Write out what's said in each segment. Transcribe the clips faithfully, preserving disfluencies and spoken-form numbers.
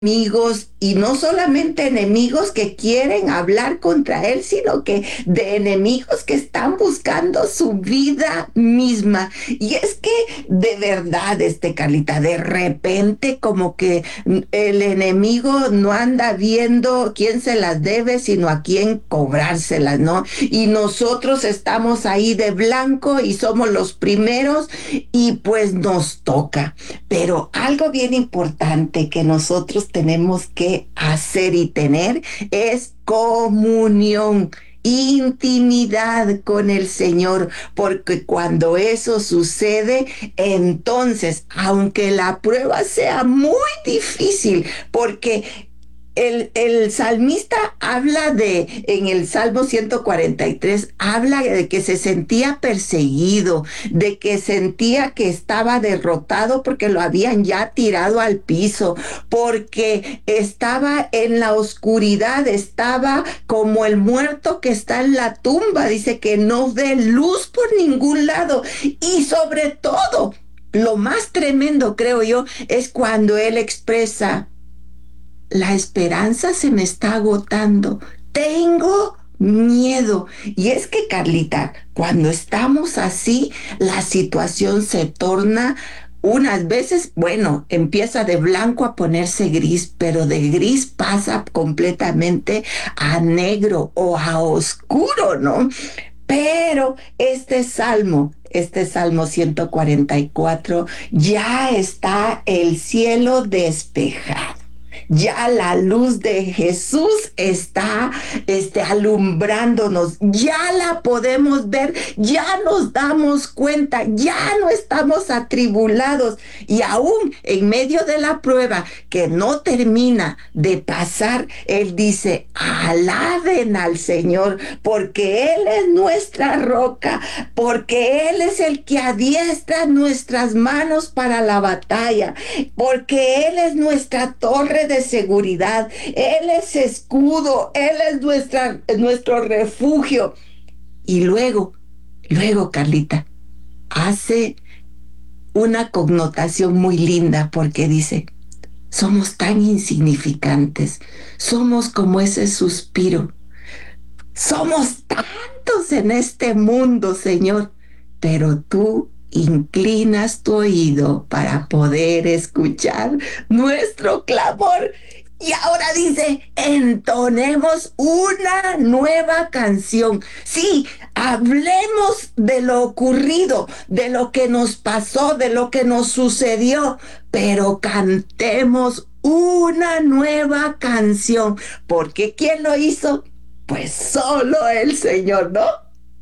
enemigos, y no solamente enemigos que quieren hablar contra él, sino que de enemigos que están buscando su vida misma. Y es que de verdad, este Carlita, de repente como que el enemigo no anda viendo quién se las debe, sino a quién cobrárselas, ¿no? Y nosotros estamos ahí de blanco y somos los primeros y pues nos toca. Pero algo bien importante que nosotros tenemos que hacer y tener es comunión, intimidad con el Señor, porque cuando eso sucede, entonces, aunque la prueba sea muy difícil, porque el, el salmista habla de, en el Salmo ciento cuarenta y tres, habla de que se sentía perseguido, de que sentía que estaba derrotado porque lo habían ya tirado al piso, porque estaba en la oscuridad, estaba como el muerto que está en la tumba, dice que no ve luz por ningún lado, y sobre todo, lo más tremendo, creo yo, es cuando él expresa: la esperanza se me está agotando, tengo miedo. Y es que, Carlita, cuando estamos así, la situación se torna unas veces, bueno, empieza de blanco a ponerse gris, pero de gris pasa completamente a negro o a oscuro, ¿no? Pero este salmo, este salmo ciento cuarenta y cuatro, ya está el cielo despejado. Ya la luz de Jesús está este, alumbrándonos, ya la podemos ver, ya nos damos cuenta, ya no estamos atribulados, y aún en medio de la prueba que no termina de pasar, Él dice: alaben al Señor, porque Él es nuestra roca, porque Él es el que adiestra nuestras manos para la batalla, porque Él es nuestra torre de seguridad, Él es escudo, Él es nuestra, nuestro refugio. Y luego, luego, Carlita, hace una connotación muy linda porque dice: somos tan insignificantes, somos como ese suspiro, somos tantos en este mundo, Señor, pero tú inclinas tu oído para poder escuchar nuestro clamor. Y ahora dice: entonemos una nueva canción. Sí, hablemos de lo ocurrido, de lo que nos pasó, de lo que nos sucedió, pero cantemos una nueva canción. Porque ¿quién lo hizo? Pues solo el Señor, ¿no?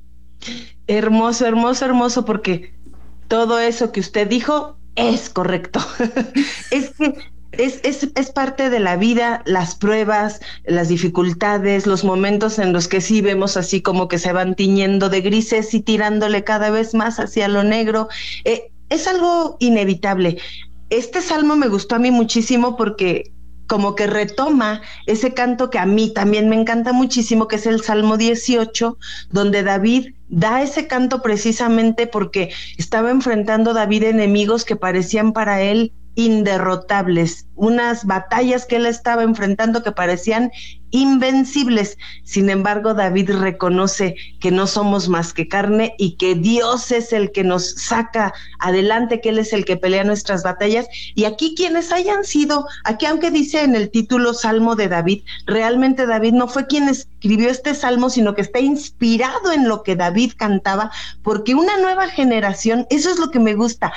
Hermoso, hermoso, hermoso, porque todo eso que usted dijo es correcto. Es que es, es, es parte de la vida, las pruebas, las dificultades, los momentos en los que sí vemos así como que se van tiñendo de grises y tirándole cada vez más hacia lo negro. Eh, es algo inevitable. Este salmo me gustó a mí muchísimo porque como que retoma ese canto que a mí también me encanta muchísimo, que es el Salmo dieciocho, donde David da ese canto precisamente porque estaba enfrentando David enemigos que parecían para él inderrotables, unas batallas que él estaba enfrentando que parecían invencibles. Sin embargo, David reconoce que no somos más que carne y que Dios es el que nos saca adelante, que Él es el que pelea nuestras batallas. Y aquí quienes hayan sido, aquí aunque dice en el título Salmo de David, realmente David no fue quien escribió este salmo, sino que está inspirado en lo que David cantaba, porque una nueva generación, eso es lo que me gusta,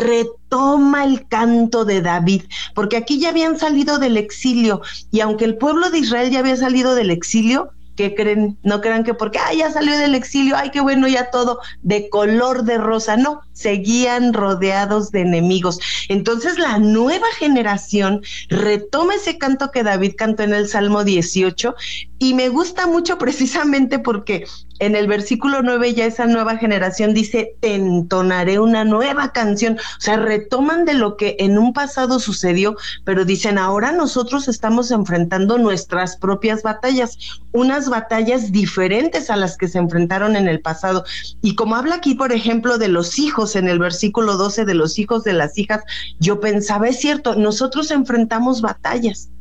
retoma el canto de David, porque aquí ya habían salido del exilio, y aunque el pueblo de Israel ya había salido del exilio, ¿qué creen? No crean que porque ah, ya salió del exilio, ay, qué bueno, ya todo de color de rosa. No, seguían rodeados de enemigos. Entonces la nueva generación retoma ese canto que David cantó en el Salmo dieciocho Y me gusta mucho precisamente porque en el versículo nueve ya esa nueva generación dice, te entonaré una nueva canción. O sea, retoman de lo que en un pasado sucedió, pero dicen, ahora nosotros estamos enfrentando nuestras propias batallas, unas batallas diferentes a las que se enfrentaron en el pasado. Y como habla aquí, por ejemplo, de los hijos, en el versículo doce, de los hijos de las hijas, yo pensaba, es cierto, nosotros enfrentamos batallas,